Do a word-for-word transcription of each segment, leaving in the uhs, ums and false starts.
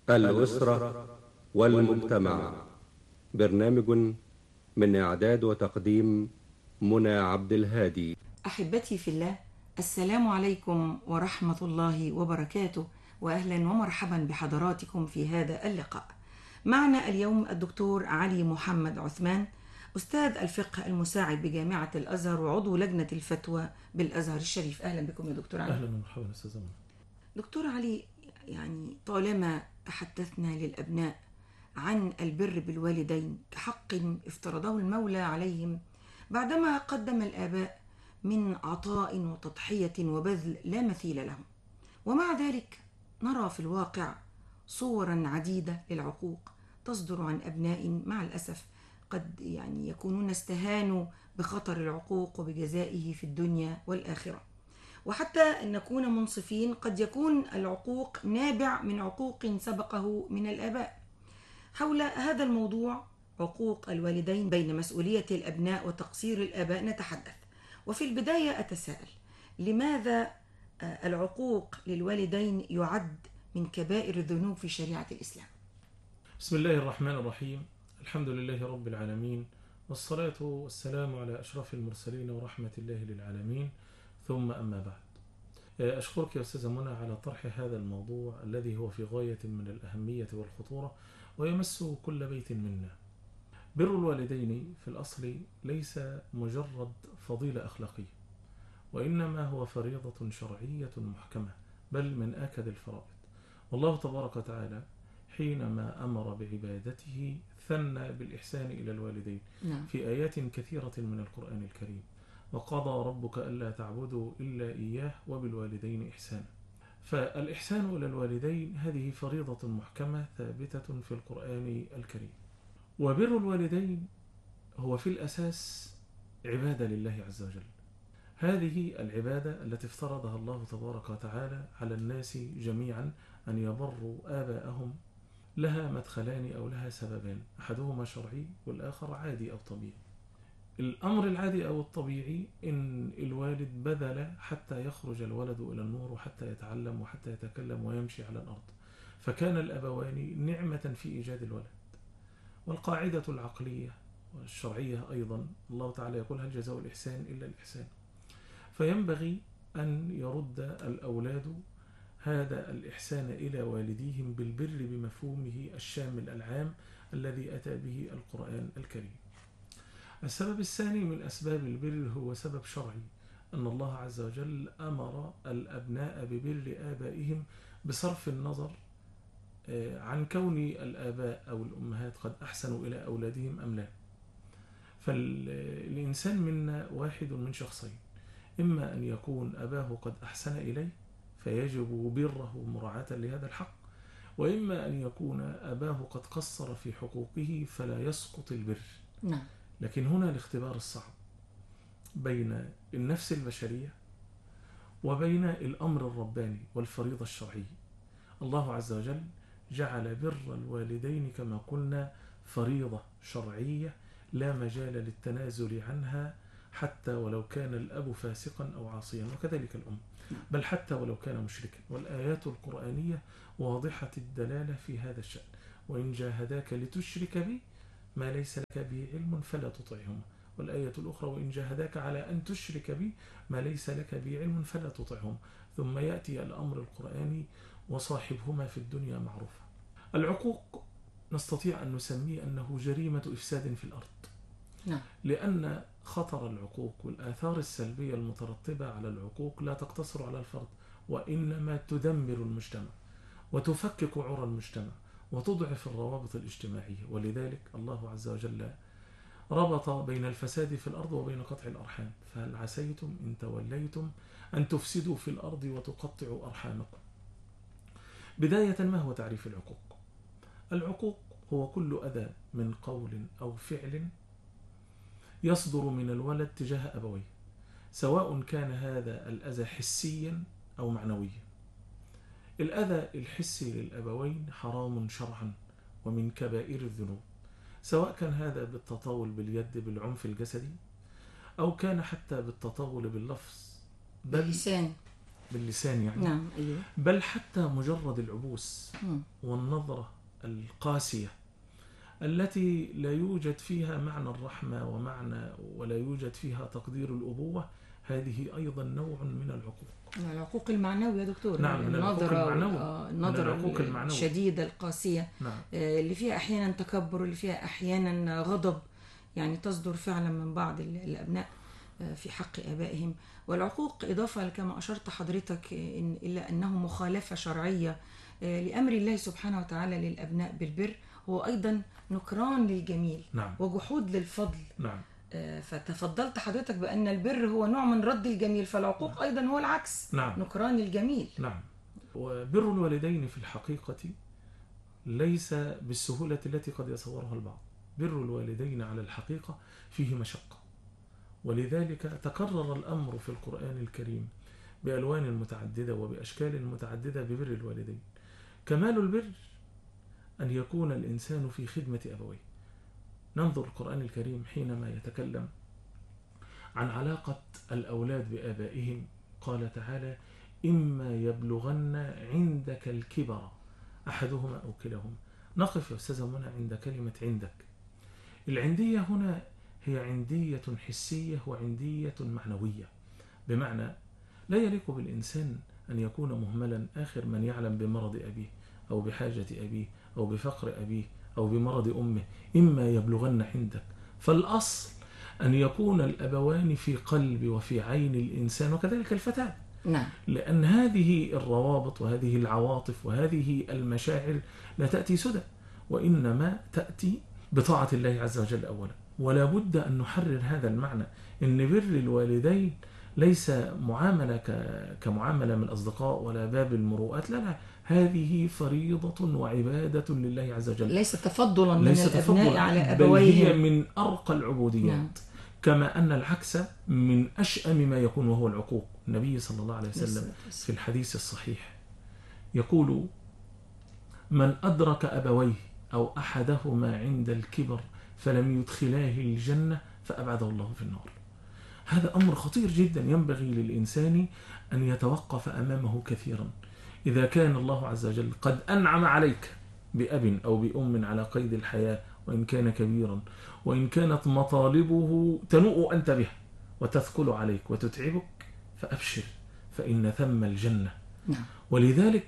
الأسرة والمجتمع. برنامج من إعداد وتقديم منى عبد الهادي. أحبتي في الله، السلام عليكم ورحمة الله وبركاته، وأهلا ومرحبا بحضراتكم في هذا اللقاء. معنا اليوم الدكتور علي محمد عثمان، أستاذ الفقه المساعد بجامعة الأزهر وعضو لجنة الفتوى بالأزهر الشريف. أهلا بكم يا دكتور علي. أهلا ومرحبا أستاذ منى. دكتور علي، يعني طالما تحدثنا للأبناء عن البر بالوالدين كحق افترضه المولى عليهم بعدما قدم الآباء من عطاء وتضحية وبذل لا مثيل لهم، ومع ذلك نرى في الواقع صورا عديدة للعقوق تصدر عن أبناء مع الأسف قد يعني يكونون استهانوا بخطر العقوق وبجزائه في الدنيا والآخرة. وحتى أن نكون منصفين، قد يكون العقوق نابع من عقوق سبقه من الآباء. حول هذا الموضوع، عقوق الوالدين بين مسؤولية الأبناء وتقصير الآباء، نتحدث. وفي البداية أتساءل، لماذا العقوق للوالدين يعد من كبائر الذنوب في شريعة الإسلام؟ بسم الله الرحمن الرحيم، الحمد لله رب العالمين، والصلاة والسلام على أشرف المرسلين ورحمة الله للعالمين، ثم أما بعد. أشكرك يا أستاذة منى على طرح هذا الموضوع الذي هو في غاية من الأهمية والخطورة ويمس كل بيت منا. بر الوالدين في الأصل ليس مجرد فضيلة أخلاقية، وإنما هو فريضة شرعية محكمة، بل من آكد الفرائض. والله تبارك وتعالى حينما أمر بعبادته ثنى بالإحسان إلى الوالدين نعم. في آيات كثيرة من القرآن الكريم: وقضى ربك ألا تعبدوا إلا إياه وبالوالدين إحسانا. فالإحسان إلى الوالدين هذه فريضة محكمة ثابتة في القرآن الكريم. وبر الوالدين هو في الأساس عبادة لله عز وجل. هذه العبادة التي افترضها الله تبارك وتعالى على الناس جميعا أن يبروا آباءهم لها مدخلان أو لها سببان، أحدهما شرعي والآخر عادي أو طبيعي. الأمر العادي أو الطبيعي إن الوالد بذل حتى يخرج الولد إلى النور وحتى يتعلم وحتى يتكلم ويمشي على الأرض، فكان الأبوان نعمة في إيجاد الولد. والقاعدة العقلية والشرعية أيضا الله تعالى يقول: هل جزاء الإحسان إلا الإحسان. فينبغي أن يرد الأولاد هذا الإحسان إلى والديهم بالبر بمفهومه الشامل العام الذي أتى به القرآن الكريم. السبب الثاني من أسباب البر هو سبب شرعي، أن الله عز وجل أمر الأبناء ببر آبائهم بصرف النظر عن كون الآباء أو الأمهات قد أحسنوا إلى أولادهم أم لا. فالإنسان منا واحد من شخصين: إما أن يكون أباه قد أحسن إليه فيجب بره مراعاة لهذا الحق، وإما أن يكون أباه قد قصر في حقوقه فلا يسقط البر. نعم. لكن هنا الاختبار الصعب بين النفس البشرية وبين الأمر الرباني والفريضة الشرعية. الله عز وجل جعل بر الوالدين كما قلنا فريضة شرعية لا مجال للتنازل عنها، حتى ولو كان الأب فاسقا أو عاصيا، وكذلك الأم، بل حتى ولو كان مشركا. والآيات القرآنية واضحة الدلالة في هذا الشأن: وإن جاهداك لتشرك بي ما ليس لك به علم فلا تطعهما. والآية الأخرى: وإن جاهداك على أن تشرك بي ما ليس لك به علم فلا تطعهما. ثم يأتي الأمر القرآني: وصاحبهما في الدنيا معروفا. العقوق نستطيع أن نسميه أنه جريمة إفساد في الأرض. نعم. لأن خطر العقوق والآثار السلبية المترتبة على العقوق لا تقتصر على الفرد، وإنما تدمر المجتمع وتفكك عرى المجتمع وتضعف الروابط الاجتماعية. ولذلك الله عز وجل ربط بين الفساد في الأرض وبين قطع الأرحام: فهل عسيتم إن توليتم أن تفسدوا في الأرض وتقطعوا أرحامكم. بداية، ما هو تعريف العقوق؟ العقوق هو كل أذى من قول أو فعل يصدر من الولد تجاه أبويه، سواء كان هذا الأذى حسيا أو معنويا. الأذى الحسي للأبوين حرام شرعا ومن كبائر الذنوب، سواء كان هذا بالتطاول باليد بالعنف الجسدي، أو كان حتى بالتطاول باللفظ، بل باللسان باللسان يعني. نعم أيوه. بل حتى مجرد العبوس مم. والنظرة القاسية التي لا يوجد فيها معنى الرحمة ومعنى ولا يوجد فيها تقدير الأبوة، هذه أيضا نوع من العقوق. من العقوق المعنوي يا دكتور. نعم، من العقوق المعنوي. آه، من النظرة العقوق المعنوي. الشديدة القاسية. نعم. آه، اللي فيها أحيانا تكبر، اللي فيها أحيانا غضب، يعني تصدر فعلا من بعض ال- الأبناء آه، في حق آبائهم. والعقوق إضافة كما أشرت حضرتك آه، إن إلى أنه مخالفة شرعية آه، لأمر الله سبحانه وتعالى للأبناء بالبر، هو أيضا نكران للجميل نعم. وجحود للفضل. نعم. آه، فتفضلت حضرتك بأن البر هو نوع من رد الجميل، فالعقوق نعم. أيضا هو العكس. نعم. نكران الجميل. نعم. وبر الوالدين في الحقيقة ليس بالسهولة التي قد يتصورها البعض. بر الوالدين على الحقيقة فيه مشقة، ولذلك تكرر الأمر في القرآن الكريم بألوان متعددة وبأشكال متعددة ببر الوالدين. كمال البر أن يكون الإنسان في خدمة أبويه. ننظر القرآن الكريم حينما يتكلم عن علاقة الأولاد بآبائهم، قال تعالى: إما يبلغن عندك الكبر أحدهما أو كلاهما. نقف يا أستاذة منى عند كلمة عندك. العندية هنا هي عندية حسية وعندية معنوية، بمعنى لا يليق بالإنسان أن يكون مهملا آخر من يعلم بمرض أبيه أو بحاجة أبيه أو بفقر أبيه أو بمرض أمه. إما يبلغن عندك، فالأصل أن يكون الأبوان في قلب وفي عين الإنسان، وكذلك الفتاة. نعم. لأن هذه الروابط وهذه العواطف وهذه المشاعر لا تأتي سدى، وإنما تأتي بطاعة الله عز وجل أولا. ولا بد أن نحرر هذا المعنى، إن بر الوالدين ليس معاملة كمعاملة من الأصدقاء ولا باب المروءات، لا لا، هذه فريضة وعبادة لله عز وجل، ليس تفضلا من ليس الأبناء تفضلا على بل أبويهم. هي من أرقى العبوديات. نعم. كما أن العكس من أشأم ما يكون وهو العقوق. النبي صلى الله عليه وسلم في الحديث الصحيح يقول: من أدرك أبويه أو أحدهما عند الكبر فلم يدخلاه الجنة فأبعده الله في النار. هذا أمر خطير جدا، ينبغي للإنسان أن يتوقف أمامه كثيرا. إذا كان الله عز وجل قد أنعم عليك بأب أو بأم على قيد الحياة، وإن كان كبيرا، وإن كانت مطالبه تنوء أنت بها وتثقل عليك وتتعبك، فأبشر، فإن ثم الجنة. نعم. ولذلك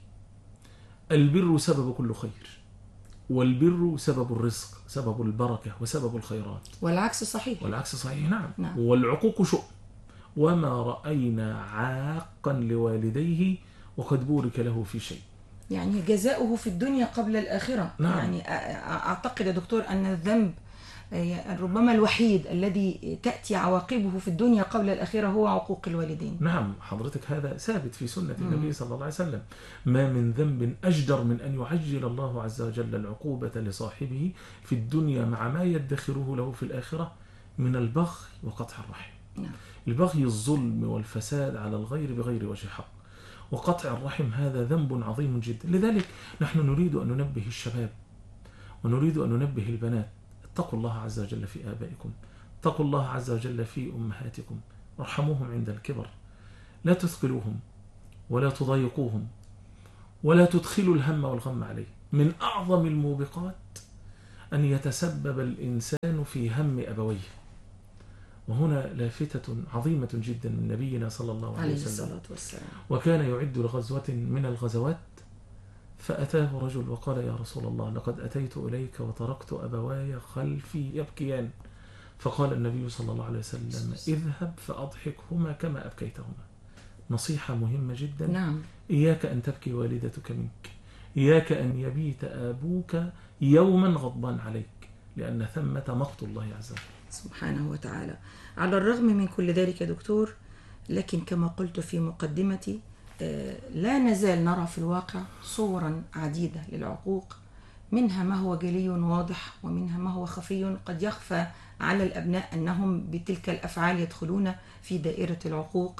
البر سبب كل خير، والبر سبب الرزق، سبب البركة وسبب الخيرات. والعكس صحيح. والعكس صحيح. نعم. نعم. والعقوق شؤم، وما رأينا عاقا لوالديه وقد بورك له في شيء. يعني جزاؤه في الدنيا قبل الآخرة. نعم. يعني أعتقد يا دكتور أن الذنب ربما الوحيد الذي تأتي عواقبه في الدنيا قبل الآخرة هو عقوق الوالدين. نعم حضرتك، هذا ثابت في سنة النبي صلى الله عليه وسلم. ما من ذنب أجدر من أن يعجل الله عز وجل العقوبة لصاحبه في الدنيا مع ما يدخره له في الآخرة من البغي وقطع الرحم. نعم. البغي الظلم والفساد على الغير بغير وجه حق، وقطع الرحم هذا ذنب عظيم جدا. لذلك نحن نريد أن ننبه الشباب ونريد أن ننبه البنات: اتقوا الله عز وجل في آبائكم، اتقوا الله عز وجل في أمهاتكم، ارحموهم عند الكبر، لا تثقلوهم ولا تضايقوهم ولا تدخلوا الهم والغم عليه. من أعظم الموبقات أن يتسبب الإنسان في هم أبويه. وهنا لافتة عظيمة جدا من نبينا صلى الله عليه وسلم. وكان يعد لغزوة من الغزوات، فأتاه رجل وقال: يا رسول الله، لقد أتيت إليك وتركت أبواي خلفي يبكيان. فقال النبي صلى الله عليه وسلم: اذهب فأضحكهما كما أبكيتهما. نصيحة مهمة جدا. نعم. إياك أن تبكي والدتك منك، إياك أن يبيت أبوك يوما غضبان عليك، لأن ثمة مقت الله عز وجل سبحانه وتعالى. على الرغم من كل ذلك يا دكتور، لكن كما قلت في مقدمتي، لا نزال نرى في الواقع صورا عديدة للعقوق، منها ما هو جلي واضح، ومنها ما هو خفي قد يخفى على الأبناء أنهم بتلك الأفعال يدخلون في دائرة العقوق.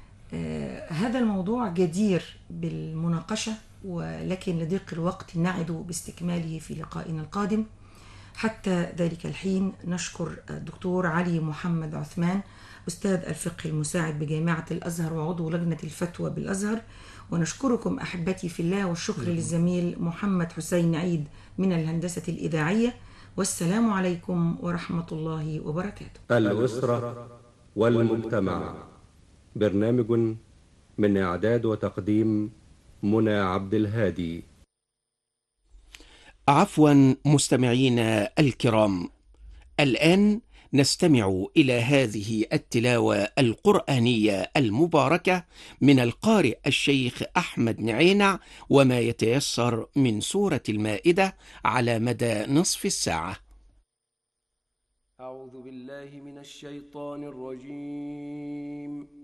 هذا الموضوع جدير بالمناقشة، ولكن لضيق الوقت نعد باستكماله في لقائنا القادم. حتى ذلك الحين نشكر الدكتور علي محمد عثمان، أستاذ الفقه المساعد بجامعة الأزهر وعضو لجنة الفتوى بالأزهر. ونشكركم أحبتي في الله، والشكر للزميل محمد حسين عيد من الهندسة الإذاعية. والسلام عليكم ورحمة الله وبركاته. الأسرة والمجتمع، برنامج من إعداد وتقديم منى عبد الهادي. عفوا مستمعينا الكرام، الآن نستمع إلى هذه التلاوة القرآنية المباركة من القارئ الشيخ أحمد نعينع، وما يتيسر من سورة المائدة على مدى نصف الساعة. أعوذ بالله من الشيطان الرجيم.